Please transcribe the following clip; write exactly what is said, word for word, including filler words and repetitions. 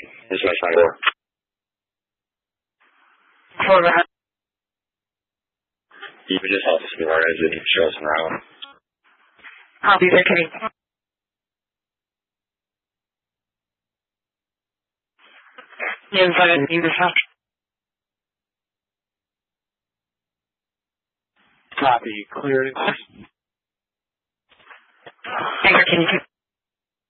Just my front door. Four behind. You would just help us with our exit and show us around. I'll be there, Kenny. You invited me this house. Copy. Clearance. Anchor, can you